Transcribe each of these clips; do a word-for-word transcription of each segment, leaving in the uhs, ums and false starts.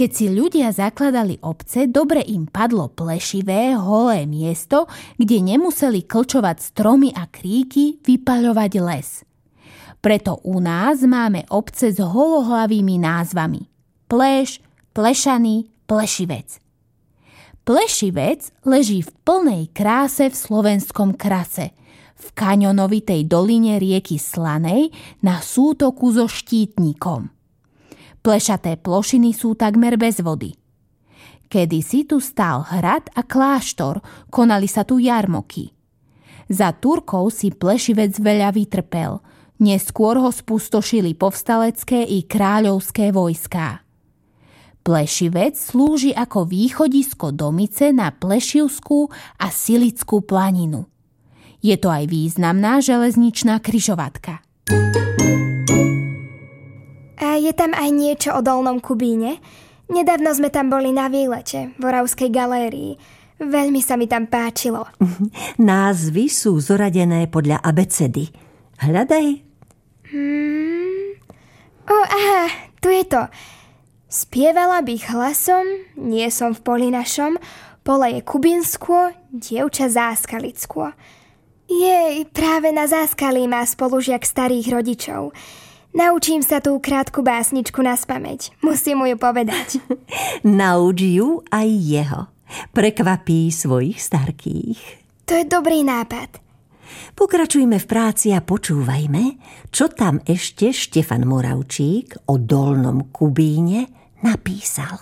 Keď si ľudia zakladali obce, dobre im padlo plešivé, holé miesto, kde nemuseli klčovať stromy a kríky, vypaľovať les. Preto u nás máme obce s holohlavými názvami. Pleš, Plešaný, Plešivec. Plešivec leží v plnej kráse v slovenskom Krase, v kaňonovitej doline rieky Slanej na sútoku so Štítnikom. Plešaté plošiny sú takmer bez vody. Kedysi tu stál hrad a kláštor, konali sa tu jarmoky. Za Turkov si Plešivec veľa vytrpel, neskôr ho spustošili povstalecké i kráľovské vojská. Plešivec slúži ako východisko Domice na Plešivskú a Silickú planinu. Je to aj významná železničná križovatka. A je tam aj niečo o Dolnom Kubíne? Nedávno sme tam boli na výlete v Oravskej galérii. Veľmi sa mi tam páčilo. Názvy sú zoradené podľa abecedy. Hľadaj. Hmm. O, aha, tu je to. Spievala bych hlasom, nie som v poli našom, pole je Kubínskô, dievča Záskalickô. Jej, práve na Záskalí má spolužiak starých rodičov. Naučím sa tú krátku básničku naspamäť. Musím mu ju povedať. Nauč ju aj jeho. Prekvapí svojich starkých. To je dobrý nápad. Pokračujme v práci a počúvajme, čo tam ešte Štefan Moravčík o Dolnom Kubíne napísal.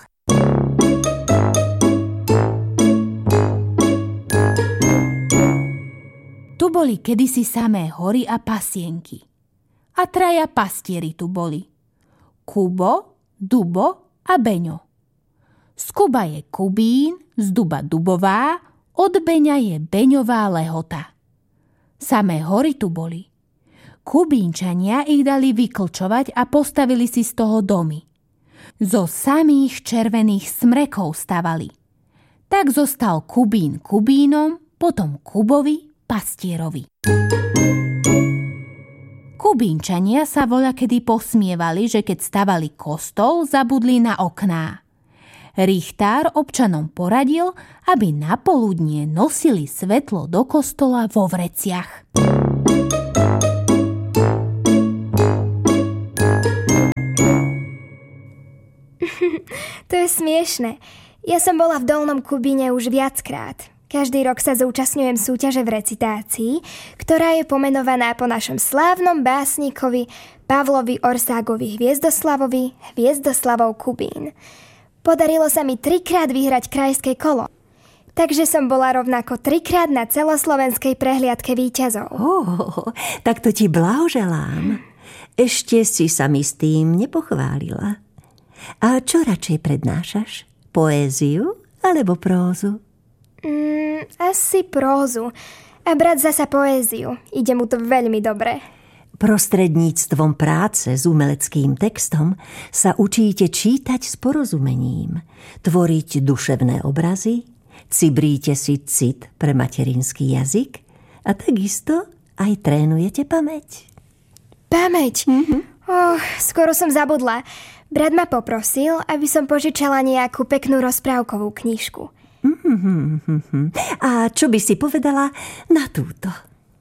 Tu boli kedysi samé hory a pasienky. A traja pastieri tu boli. Kubo, Dubo a Beňo. Z Kuba je Kubín, z Duba Dubová, od Beňa je Beňová Lehota. Samé hory tu boli. Kubínčania ich dali vyklčovať a postavili si z toho domy. Zo samých červených smrekov stavali. Tak zostal Kubín Kubínom, potom Kubovi pastierovi. Kubínčania sa voľakedy posmievali, že keď stavali kostol, zabudli na okná. Richtár občanom poradil, aby na poludnie nosili svetlo do kostola vo vreciach. To je smiešne. Ja som bola v Dolnom Kubíne už viackrát. Každý rok sa zúčastňujem súťaže v recitácii, ktorá je pomenovaná po našom slávnom básnikovi Pavlovi Orságovi Hviezdoslavovi Hviezdoslavov Kubín. Podarilo sa mi trikrát vyhrať krajské kolo. Takže som bola rovnako trikrát na celoslovenskej prehliadke víťazov. Oh, tak to ti blahoželám. Ešte si sa mi s tým nepochválila. A čo radšej prednášaš? Poéziu alebo prózu? Mm, asi prózu. A brat zasa poéziu. Ide mu to veľmi dobre. Prostredníctvom práce s umeleckým textom sa učíte čítať s porozumením, tvoriť duševné obrazy, cibríte si cit pre materinský jazyk a takisto aj trénujete pamäť. Pamäť? Mm-hmm. Oh, skoro som zabudla. Brat ma poprosil, aby som požičala nejakú peknú rozprávkovú knižku. Mm-hmm. A čo by si povedala na túto?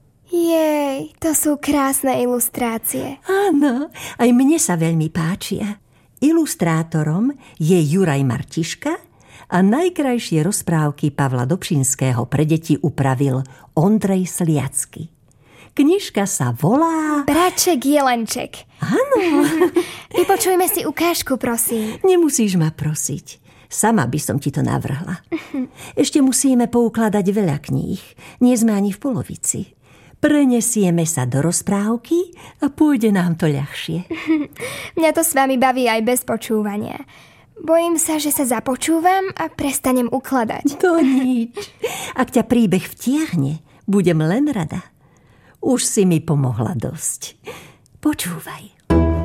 Jej, to sú krásne ilustrácie. Áno, aj mne sa veľmi páčia. Ilustrátorom je Juraj Martiška a najkrajšie rozprávky Pavla Dobšinského pre deti upravil Ondrej Sliacky. Knižka sa volá... Braček Jelenček. Áno. Vypočujme si ukážku, prosím. Nemusíš ma prosiť. Sama by som ti to navrhla. Ešte musíme poukladať veľa kníh. Nie sme ani v polovici. Prenesieme sa do rozprávky a pôjde nám to ľahšie. Mňa to s vami baví aj bez počúvania. Bojím sa, že sa započúvam a prestanem ukladať. To nič. Ak ťa príbeh vtiahne, budem len rada. Už si mi pomohla dosť. Počúvaj.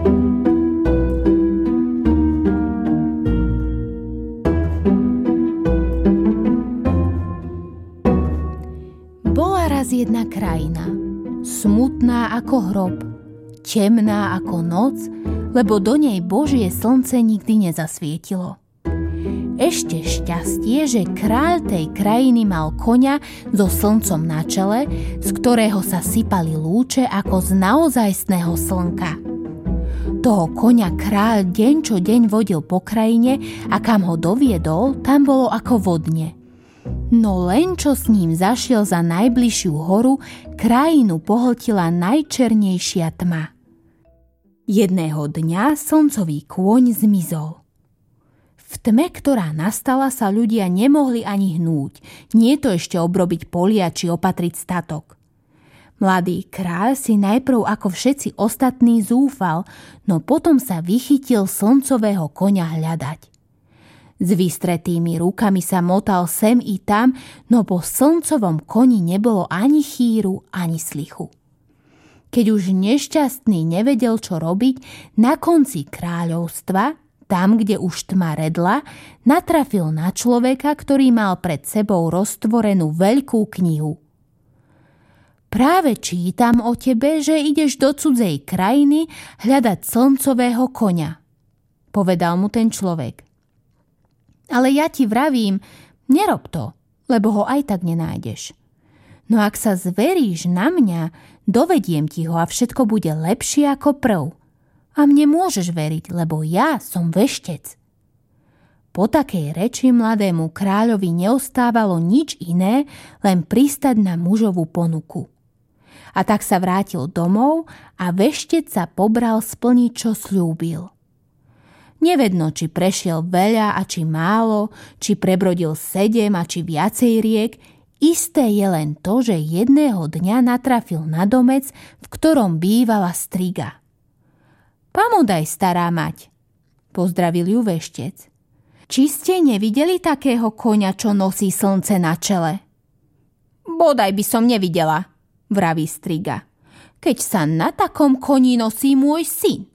Bola raz jedna krajina, smutná ako hrob, temná ako noc, lebo do nej Božie slnce nikdy nezasvietilo. Ešte šťastie, že kráľ tej krajiny mal koňa so slncom na čele, z ktorého sa sypali lúče ako z naozajstného slnka. Toho koňa kráľ deň čo deň vodil po krajine a kam ho doviedol, tam bolo ako vodne. No len čo s ním zašiel za najbližšiu horu, krajinu pohltila najčernejšia tma. Jedného dňa slncový kôň zmizol. V tme, ktorá nastala, sa ľudia nemohli ani hnúť, nie to ešte obrobiť polia či opatriť statok. Mladý kráľ si najprv ako všetci ostatní zúfal, no potom sa vychytil slncového koňa hľadať. S vystretými rukami sa motal sem i tam, no po slncovom koni nebolo ani chýru, ani slichu. Keď už nešťastný nevedel, čo robiť, na konci kráľovstva, tam, kde už tma redla, natrafil na človeka, ktorý mal pred sebou roztvorenú veľkú knihu. Práve čítam o tebe, že ideš do cudzej krajiny hľadať slncového koňa, povedal mu ten človek. Ale ja ti vravím, nerob to, lebo ho aj tak nenájdeš. No ak sa zveríš na mňa, dovediem ti ho a všetko bude lepšie ako prv. A mne môžeš veriť, lebo ja som veštec. Po takej reči mladému kráľovi neostávalo nič iné, len pristať na mužovú ponuku. A tak sa vrátil domov a veštec sa pobral splniť, čo sľúbil. Nevedno, či prešiel veľa a či málo, či prebrodil sedem a či viacej riek, isté je len to, že jedného dňa natrafil na domec, v ktorom bývala striga. Pamodaj, stará mať, pozdravil ju veštec. Či ste nevideli takého koňa, čo nosí slnce na čele? Bodaj by som nevidela, vraví striga, keď sa na takom koni nosí môj syn.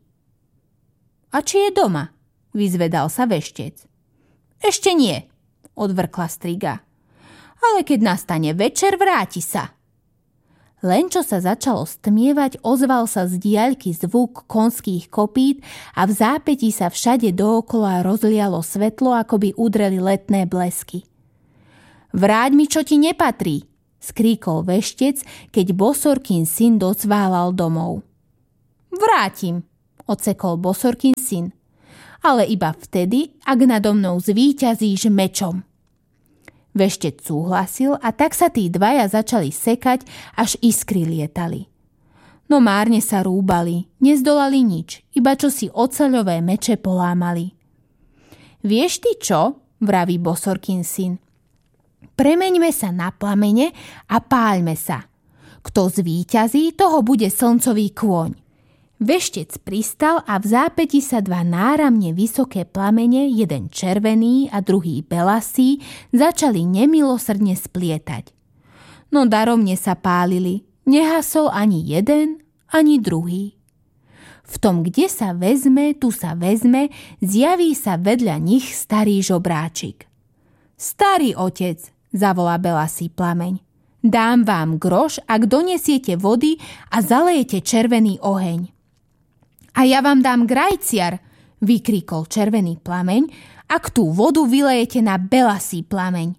A či je doma? Vyzvedal sa veštec. Ešte nie, odvrkla striga. Ale keď nastane večer, vráti sa. Len čo sa začalo stmievať, ozval sa z diaľky zvuk konských kopít a v zápätí sa všade dookola rozlialo svetlo, ako by udreli letné blesky. Vráť mi, čo ti nepatrí, skríkol veštec, keď Bosorkin syn docválal domov. Vrátim, odsekol Bosorkin syn, ale iba vtedy, ak nado mnou zvíťazíš mečom. Veštec súhlasil a tak sa tí dvaja začali sekať, až iskry lietali. No márne sa rúbali, nezdolali nič, iba čo si oceľové meče polámali. Vieš ty čo, vraví Bosorkin syn, premeňme sa na plamene a páľme sa. Kto zvíťazí, toho bude slncový kôň. Veštec pristal a v zápäti sa dva náramne vysoké plamene, jeden červený a druhý belasý, začali nemilosrdne splietať. No daromne sa pálili, nehasol ani jeden, ani druhý. V tom, kde sa vezme, tu sa vezme, zjaví sa vedľa nich starý žobráčik. Starý otec, zavolá belasý plameň, dám vám groš, ak donesiete vody a zalejete červený oheň. A ja vám dám grajciar, vykríkol červený plameň, ak tú vodu vylejete na belasý plameň.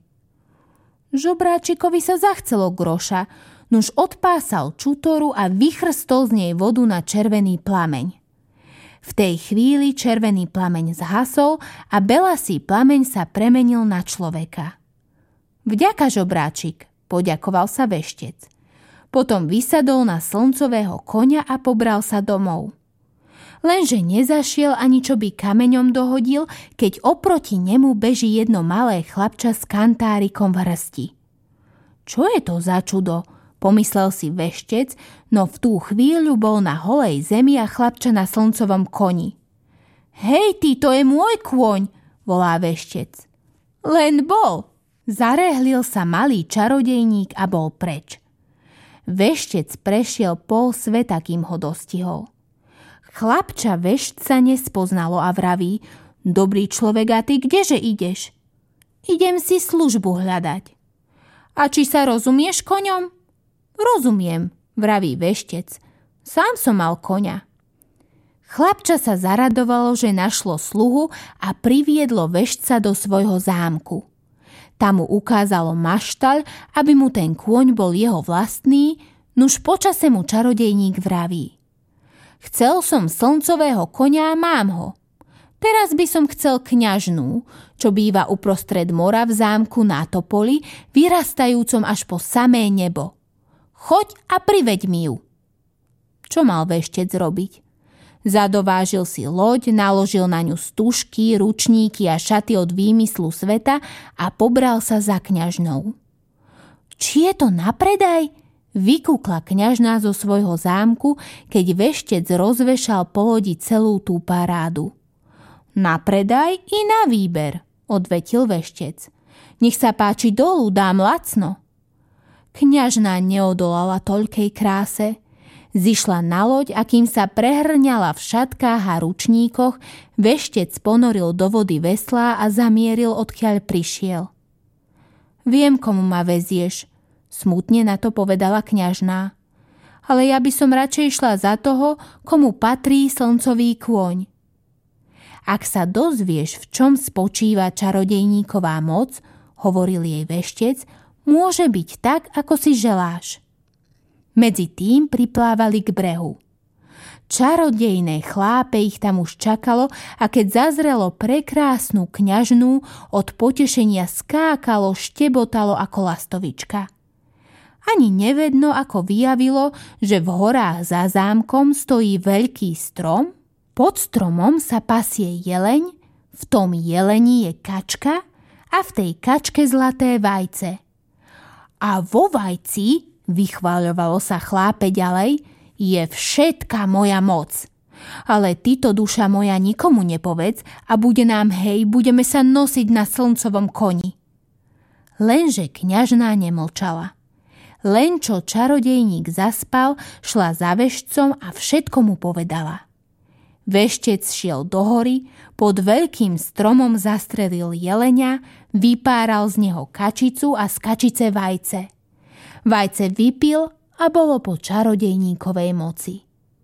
Žobráčikovi sa zachcelo groša, nuž odpásal čutoru a vychrstol z nej vodu na červený plameň. V tej chvíli červený plameň zhasol a belasý plameň sa premenil na človeka. Vďaka, žobráčik, poďakoval sa veštec. Potom vysadol na slncového koňa a pobral sa domov. Lenže nezašiel ani čo by kameňom dohodil, keď oproti nemu beží jedno malé chlapča s kantárikom v hrsti. Čo je to za čudo? Pomyslel si veštec, no v tú chvíľu bol na holej zemi a chlapča na slncovom koni. Hej ty, to je môj kôň, volá veštec. Len bol. Zarehlil sa malý čarodejník a bol preč. Veštec prešiel pol sveta, kým ho dostihol. Chlapča veštca nespoznalo a vraví, dobrý človek, a ty kdeže ideš? Idem si službu hľadať. A či sa rozumieš koňom? Rozumiem, vraví veštec. Sám som mal koňa. Chlapča sa zaradovalo, že našlo sluhu a priviedlo veštca do svojho zámku. Tam mu ukázalo maštaľ, aby mu ten kôň bol jeho vlastný, nuž počase mu čarodejník vraví: Chcel som slncového koňa a mám ho. Teraz by som chcel kňažnú, čo býva uprostred mora v zámku na topoli, vyrastajúcom až po samé nebo. Choď a priveď mi ju. Čo mal veštec robiť? Zadovážil si loď, naložil na ňu stužky, ručníky a šaty od výmyslu sveta a pobral sa za kňažnou. Či je to na predaj? Vykúkla kňažná zo svojho zámku, keď veštec rozvešal po lodi celú tú parádu. Na predaj i na výber, odvetil veštec. Nech sa páči dolu, dám lacno. Kňažná neodolala toľkej kráse. Zišla na loď a kým sa prehrňala v šatkách a ručníkoch, veštec ponoril do vody veslá a zamieril, odkiaľ prišiel. Viem, komu ma vezieš, smutne na to povedala kňažná. Ale ja by som radšej šla za toho, komu patrí slncový kôň. Ak sa dozvieš, v čom spočíva čarodejníková moc, hovoril jej veštec, môže byť tak, ako si želáš. Medzi tým priplávali k brehu. Čarodejné chlápe ich tam už čakalo a keď zazrelo prekrásnu kňažnú, od potešenia skákalo, štebotalo ako lastovička. Ani nevedno, ako vyjavilo, že v horách za zámkom stojí veľký strom, pod stromom sa pasie jeleň, v tom jeleni je kačka a v tej kačke zlaté vajce. A vo vajci, vychváľovalo sa chlápe ďalej, je všetka moja moc. Ale tyto, duša moja, nikomu nepovedz a bude nám hej, budeme sa nosiť na slncovom koni. Lenže kňažná nemlčala. Len čo čarodejník zaspal, šla za veštcom a všetko mu povedala. Veštec šiel do hory, pod veľkým stromom zastrelil jelenia, vypáral z neho kačicu a z kačice vajce. Vajce vypil a bolo po čarodejníkovej moci.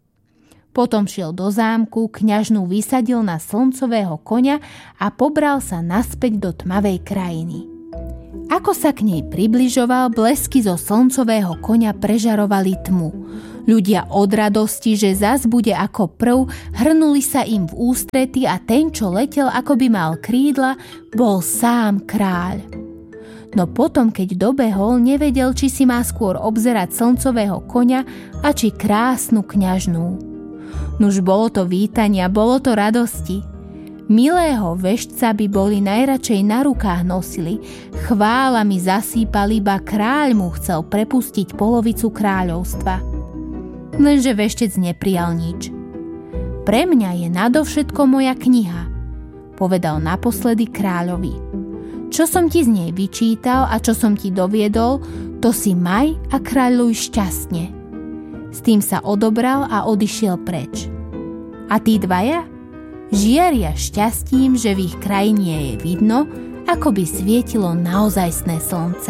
Potom šiel do zámku, kňažnú vysadil na slncového koňa a pobral sa naspäť do tmavej krajiny. Ako sa k nej približoval, blesky zo slncového koňa prežarovali tmu. Ľudia od radosti, že zas bude ako prv, hrnuli sa im v ústrety a ten, čo letel, ako by mal krídla, bol sám kráľ. No potom, keď dobehol, nevedel, či si má skôr obzerať slncového koňa a či krásnu kňažnú. Nuž bolo to vítania, bolo to radosti. Milého veštca by boli najradšej na rukách nosili, chválami zasýpali, iba kráľ mu chcel prepustiť polovicu kráľovstva. Lenže veštec neprijal nič. Pre mňa je nadovšetko moja kniha, povedal naposledy kráľovi. Čo som ti z nej vyčítal a čo som ti doviedol, to si maj a kráľuj šťastne. S tým sa odobral a odišiel preč. A tí dvaja? Žiaria šťastím, že v ich krajine je vidno, ako by svietilo naozajstné slnce.